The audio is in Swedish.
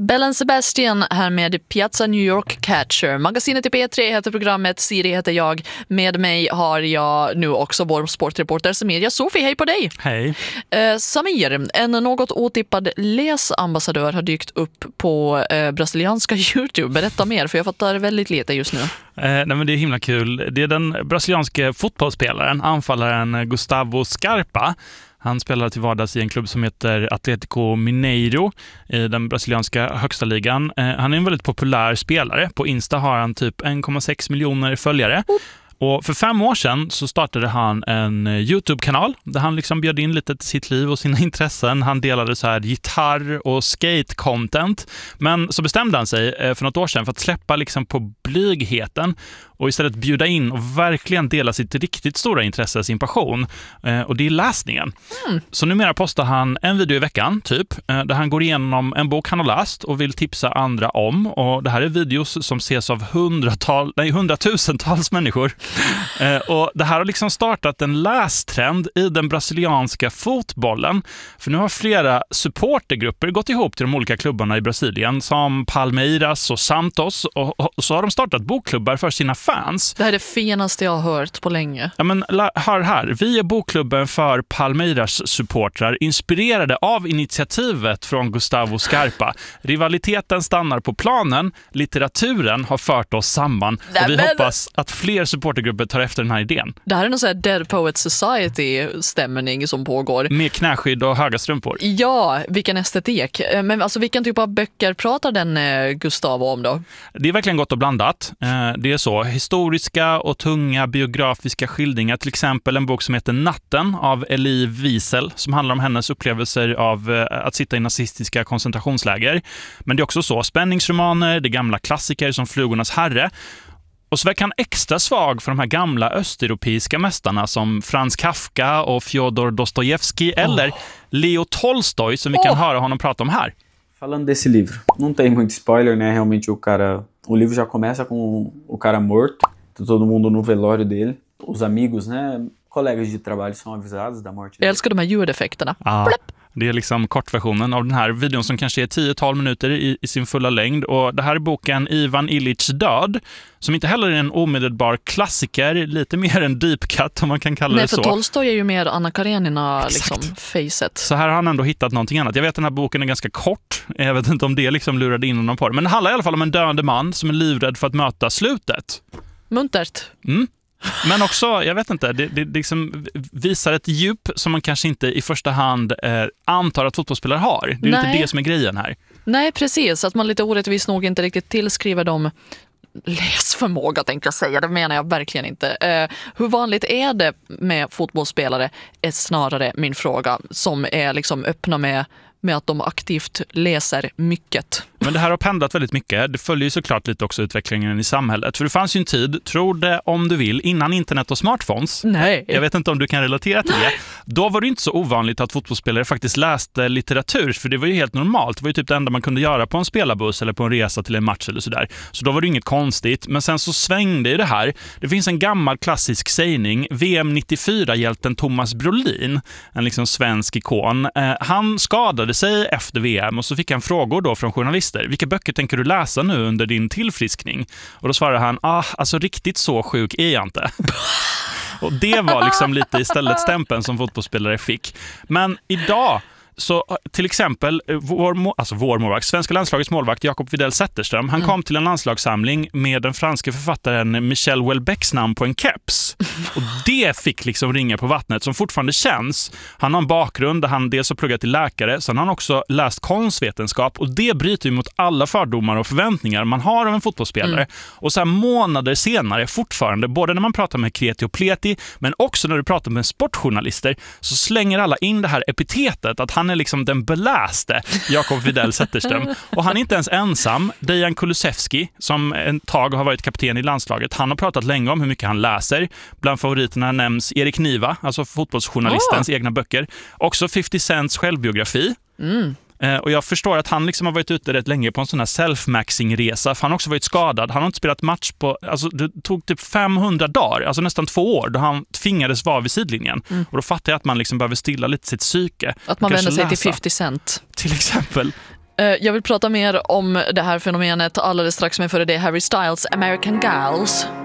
Bellen Sebastian här med Piazza New York Catcher. Magasinet i P3 heter programmet, Siri heter jag. Med mig har jag nu också vår sportreporter Samir Sofie. Hej på dig! Hej! Samir, en något otippad läsambassadör har dykt upp på brasilianska YouTube. Berätta mer, för jag fattar väldigt lite just nu. Nej, men det är himla kul. Det är den brasilianska fotbollsspelaren, anfallaren Gustavo Scarpa. Han spelar till vardags i en klubb som heter Atlético Mineiro i den brasilianska högsta ligan. Han är en väldigt populär spelare. På Insta har han typ 1,6 miljoner följare. Och för 5 år sedan så startade han en YouTube-kanal där han liksom bjöd in lite till sitt liv och sina intressen. Han delade så här gitarr- och skate-content. Men så bestämde han sig för något år sedan för att släppa liksom på blygheten och istället bjuda in och verkligen dela sitt riktigt stora intresse, sin passion. Och det är läsningen. Så numera postar han en video i veckan, typ, där han går igenom en bok han har läst och vill tipsa andra om. Och det här är videos som ses av hundratusentals människor. Och det här har liksom startat en lästrend i den brasilianska fotbollen. För nu har flera supportergrupper gått ihop till de olika klubbarna i Brasilien, som Palmeiras och Santos, och så har de startat bokklubbar för sina fans. Det här är det finaste jag har hört på länge. Ja, men hör här. Vi är bokklubben för Palmeiras supportrar, inspirerade av initiativet från Gustavo Scarpa. Rivaliteten stannar på planen, litteraturen har fört oss samman och vi hoppas att fler supportergrupper tar efter den här idén. Det här är någon sån här Dead Poets Society-stämning som pågår. Med knäskydd och höga strumpor. Ja, vilken estetik. Men alltså, vilken typ av böcker pratar den Gustavo om då? Det är verkligen gott och blandat. Det är så. Historiska och tunga biografiska skildringar. Till exempel en bok som heter Natten av Elie Wiesel som handlar om hennes upplevelser av att sitta i nazistiska koncentrationsläger. Men det är också så. Spänningsromaner, det gamla klassiker som Flugornas herre. Och så verkar han extra svag för de här gamla östeuropeiska mästarna som Franz Kafka och Fyodor Dostojevski eller Leo Tolstoj som vi kan höra honom prata om här. Falando desse livro, não tem muito spoiler, né? Realmente o livro já começa com o cara morto, todo mundo no velório dele, os amigos, né? Colegas de trabalho são avisados da morte dele. Jag älskar de här ljudeffekterna. Det är liksom kortversionen av den här videon som kanske är 10-12 minuter i sin fulla längd. Och det här är boken Ivan Illich död, som inte heller är en omedelbar klassiker, lite mer en deep cut om man kan kalla det så. Nej, för Tolstoj är ju mer Anna Karenina liksom, facet. Så här har han ändå hittat någonting annat. Jag vet att den här boken är ganska kort. Jag vet inte om det liksom lurade in honom på det. Men det handlar i alla fall om en döende man som är livrädd för att möta slutet. Muntert. Men också, jag vet inte, det liksom visar ett djup som man kanske inte i första hand antar att fotbollsspelare har. Det är inte det som är grejen här. Nej, precis. Att man lite orättvis nog inte riktigt tillskriver dem läsförmåga, tänkte jag säga. Det menar jag verkligen inte. Hur vanligt är det med fotbollsspelare är snarare min fråga, som är liksom öppna med att de aktivt läser mycket. Men det här har pendlat väldigt mycket. Det följer ju såklart lite också utvecklingen i samhället. För det fanns ju en tid, tror det om du vill, innan internet och smartphones. Nej. Jag vet inte om du kan relatera till det. Då var det inte så ovanligt att fotbollsspelare faktiskt läste litteratur. För det var ju helt normalt. Det var ju typ det enda man kunde göra på en spelarbuss eller på en resa till en match eller sådär. Så då var det inget konstigt. Men sen så svängde ju det här. Det finns en gammal klassisk sägning. VM 94-hjälten Thomas Brolin, en liksom svensk ikon. Han skadade sig efter VM och så fick han frågor då från journalister. Vilka böcker tänker du läsa nu under din tillfriskning? Och då svarade han, alltså riktigt så sjuk är jag inte. Och det var liksom lite istället stämpeln som fotbollsspelare fick. Men idag så till exempel vår målvakt, svenska landslagets målvakt Jakob Widell Zetterström, han kom till en landslagssamling med den franska författaren Michel Houellebecqs namn på en keps. Och det fick liksom ringa på vattnet som fortfarande känns. Han har en bakgrund där han dels har pluggat till läkare, sen har han också läst konstvetenskap och det bryter ju mot alla fördomar och förväntningar man har av en fotbollsspelare. Och så här månader senare fortfarande, både när man pratar med kreti och pleti men också när du pratar med sportjournalister, så slänger alla in det här epitetet att han är liksom den beläste Jakob Widell Zetterström. Och han är inte ens ensam. Dejan Kulusevski, som en tag har varit kapten i landslaget, han har pratat länge om hur mycket han läser. Bland favoriterna nämns Erik Niva, alltså fotbollsjournalistens egna böcker. Också 50 Cents självbiografi. Och jag förstår att han liksom har varit ute rätt länge på en sån här self-maxing-resa. För han har också varit skadad. Han har inte spelat match på... Alltså det tog typ 500 dagar, alltså nästan 2 år, då han tvingades vara vid sidlinjen. Och då fattar jag att man liksom behöver stilla lite sitt psyke. Att man vänder sig till 50 Cent. Till exempel. Jag vill prata mer om det här fenomenet alldeles strax med före det Harry Styles American Gals.